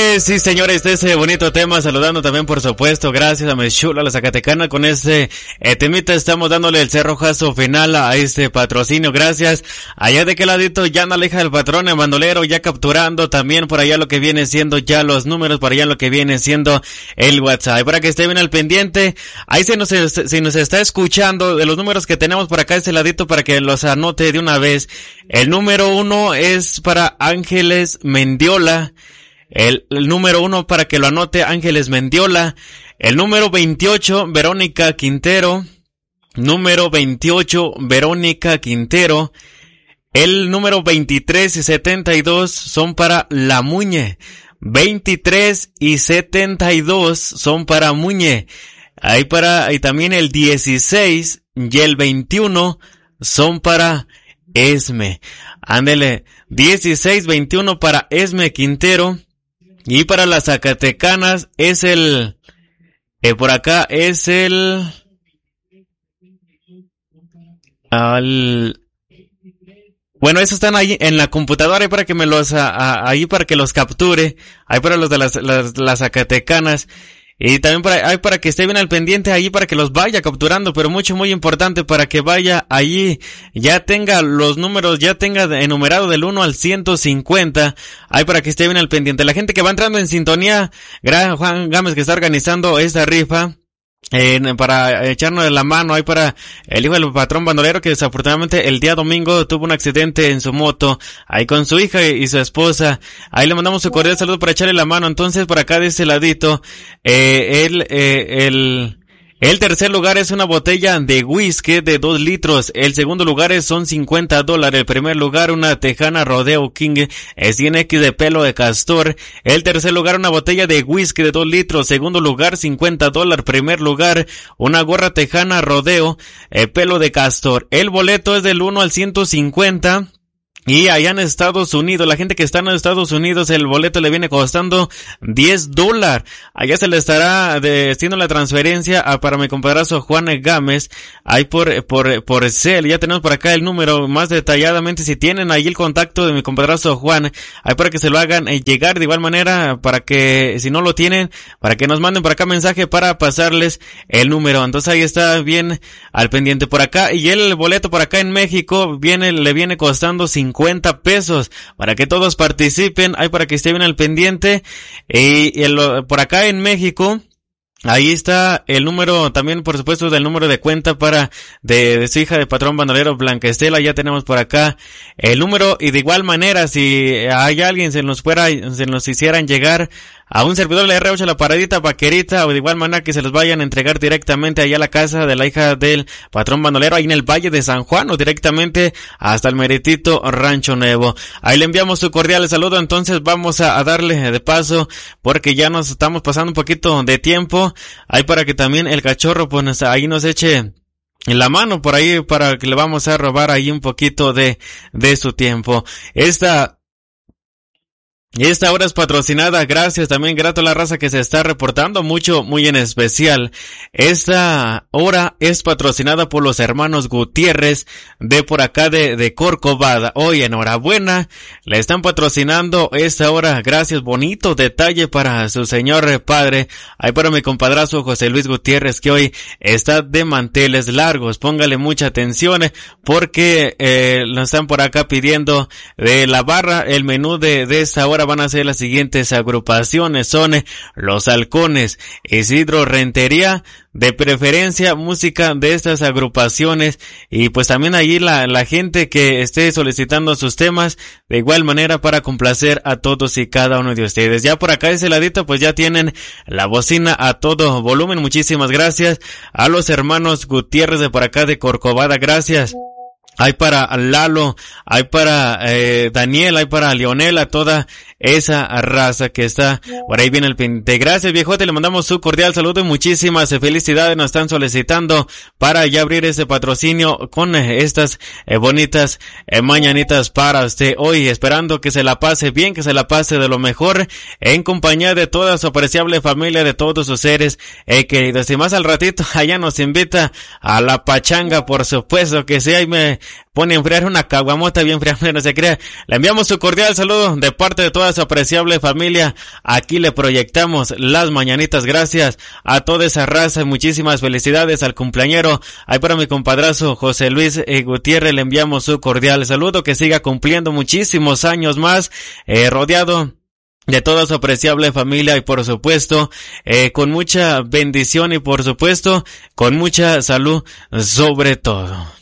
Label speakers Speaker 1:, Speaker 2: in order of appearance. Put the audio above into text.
Speaker 1: señores y señores, de ese bonito tema, saludando también por supuesto, gracias a Mechula, la Zacatecana, con este temita estamos dándole el cerrojazo final a este patrocinio, gracias. Allá de qué ladito, ya anda la hija del patrón, el bandolero, ya capturando también por allá lo que viene siendo ya los números, por allá lo que viene siendo el WhatsApp, para que esté bien al pendiente. Ahí si nos está escuchando de los números que tenemos por acá, este ladito, para que los anote de una vez. El número 1 es para Ángeles Mendiola. El número 1 para que lo anote, Ángeles Mendiola. El número 28, Verónica Quintero. Número 28, Verónica Quintero. El número 23 y 72 son para La Muñe. 23 y 72 son para Muñe. Y también el 16 y el 21 son para Esme. Ándele, 16, 21 para Esme Quintero. Y para las Zacatecanas es por acá es bueno, esos están ahí en la computadora, ahí para que ahí para que los capture, ahí para los de las Zacatecanas. Y también para que esté bien al pendiente ahí, para que los vaya capturando, pero muy importante para que vaya allí, ya tenga los números, ya tenga enumerado del 1 al 150, ahí para que esté bien al pendiente. La gente que va entrando en sintonía, gracias Juan Gámez que está organizando esta rifa, para echarnos de la mano ahí para el hijo del patrón bandolero, que desafortunadamente el día domingo tuvo un accidente en su moto, ahí con su hija y su esposa. Ahí le mandamos su cordial saludo para echarle la mano. Entonces por acá de ese ladito, el tercer lugar es una botella de whisky de 2 litros. El segundo lugar son $50. El primer lugar, una Tejana Rodeo King 100X de pelo de castor. El tercer lugar, una botella de whisky de 2 litros. Segundo lugar, $50. Primer lugar, una gorra Tejana Rodeo pelo de castor. El boleto es del 1 al 150. Y allá en Estados Unidos, la gente que está en Estados Unidos, el boleto le viene costando $10. Allá se le estará haciendo la transferencia para mi compadrazo Juan Gámez, ahí por Cel. Ya tenemos por acá el número más detalladamente, si tienen ahí el contacto de mi compadrazo Juan, ahí para que se lo hagan llegar de igual manera, para que, si no lo tienen, para que nos manden por acá mensaje para pasarles el número. Entonces ahí está bien al pendiente por acá. Y el boleto por acá en México le viene costando $50 para que todos participen, ahí para que estén bien al pendiente. Por acá en México, ahí está el número también, por supuesto, del número de cuenta de su hija de patrón bandolero Blanca Estela. Ya tenemos por acá el número, y de igual manera, si hay alguien se nos hicieran llegar a un servidor de la R8, la Paradita Vaquerita, o de igual manera que se los vayan a entregar directamente allá a la casa de la hija del patrón bandolero, ahí en el Valle de San Juan, o directamente hasta el meritito Rancho Nuevo. Ahí le enviamos su cordial saludo. Entonces vamos a darle de paso, porque ya nos estamos pasando un poquito de tiempo, ahí para que también el cachorro pues ahí nos eche en la mano por ahí, para que le vamos a robar ahí un poquito de su tiempo. Esta hora es patrocinada, gracias, también grato a la raza que se está reportando mucho, muy en especial. Esta hora es patrocinada por los hermanos Gutiérrez de por acá de Corcovada. Hoy enhorabuena, le están patrocinando esta hora, gracias, bonito detalle para su señor padre, ahí para mi compadrazo José Luis Gutiérrez, que hoy está de manteles largos. Póngale mucha atención, porque nos están por acá pidiendo de la barra. El menú de esta hora van a ser las siguientes agrupaciones, son Los Halcones, Isidro Rentería, de preferencia música de estas agrupaciones, y pues también allí la gente que esté solicitando sus temas, de igual manera para complacer a todos y cada uno de ustedes. Ya por acá de ese ladito pues ya tienen la bocina a todo volumen. Muchísimas gracias a los hermanos Gutiérrez de por acá de Corcovada, gracias. Hay para Lalo, hay para Daniel, hay para Leonela, toda esa raza que está por ahí bien el pendiente. Gracias, viejote, le mandamos su cordial saludo y muchísimas felicidades. Nos están solicitando para ya abrir ese patrocinio con estas bonitas mañanitas para usted hoy, esperando que se la pase bien, que se la pase de lo mejor, en compañía de toda su apreciable familia, de todos sus seres queridos. Y más al ratito allá nos invita a la pachanga, por supuesto que sí, ahí pone a enfriar una caguamota bien fría, no se crea. Le enviamos su cordial saludo de parte de toda su apreciable familia. Aquí le proyectamos las mañanitas. Gracias a toda esa raza. Muchísimas felicidades al cumpleañero. Ahí para mi compadrazo José Luis Gutiérrez le enviamos su cordial saludo. Que siga cumpliendo muchísimos años más, rodeado de toda su apreciable familia y por supuesto con mucha bendición y por supuesto con mucha salud sobre todo.